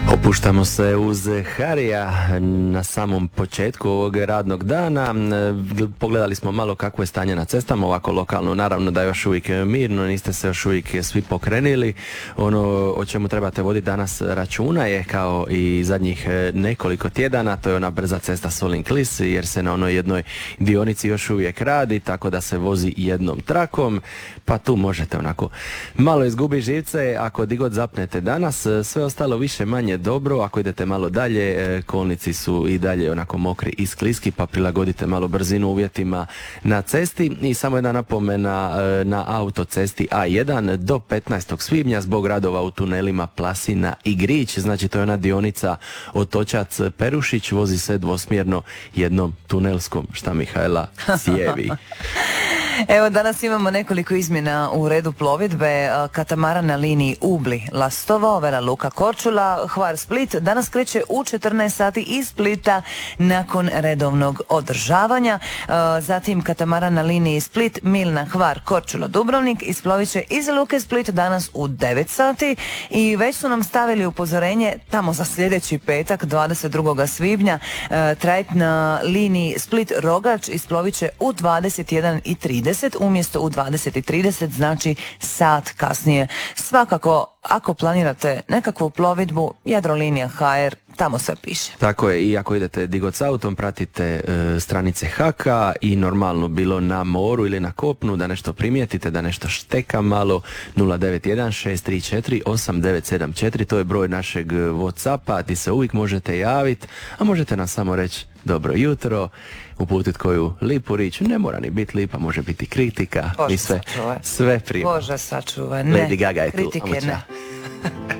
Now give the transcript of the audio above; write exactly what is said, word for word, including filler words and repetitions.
Opuštamo se uz Harija na samom početku ovog radnog dana. Pogledali smo malo kakvo je stanje na cestama, ovako lokalno. Naravno da je još uvijek mirno, niste se još uvijek svi pokrenili. Ono o čemu trebate voditi danas računa je, kao i zadnjih nekoliko tjedana, to je ona brza cesta Solin-Klis, jer se na onoj jednoj dionici još uvijek radi, tako da se vozi jednom trakom, pa tu možete onako malo izgubi živce ako di god zapnete danas. Sve ostalo više manje dobro, ako idete malo dalje, kolnici su i dalje onako mokri i skliski, pa prilagodite malo brzinu uvjetima na cesti. I samo jedna napomena, na autocesti A jedan do petnaestog svibnja zbog radova u tunelima Plasina i Grić, znači to je ona dionica Otočac Perušić, vozi se dvosmjerno jednom tunelskom, šta Mihajla cijevi. Evo, danas imamo nekoliko izmjena u redu plovidbe. Katamaran na liniji Ubli-Lastovo, Vela Luka Korčula, Hvar-Split danas kreće u četrnaest sati iz Splita nakon redovnog održavanja. Zatim katamaran na liniji Split-Milna, Hvar, Korčula, Dubrovnik isplovit će iz Luke Split danas u devet sati i već su nam stavili upozorenje tamo za sljedeći petak, dvadeset drugog svibnja. Trajekt na liniji Split-Rogač isplovit će u dvadeset jedan i trideset umjesto u dvadeset i trideset, znači sat kasnije. Svakako, ako planirate nekakvu plovidbu, Jadrolinija H R, tamo sve piše. Tako je, i ako idete di god s autom, pratite e, stranice Haka i normalno bilo na moru ili na kopnu da nešto primijetite, da nešto šteka malo. Nula devet jedan šest tri četiri osam devet sedam četiri, to je broj našeg Whatsappa, ti se uvijek možete javiti, a možete nam samo reći dobro jutro, uputiti koju lipu rič, ne mora ni biti lipa, može biti kritika. Bože i sve, sačuvaj. sve prima. Bože sačuvaj, ne, Lady Gaga je tu. kritike ne.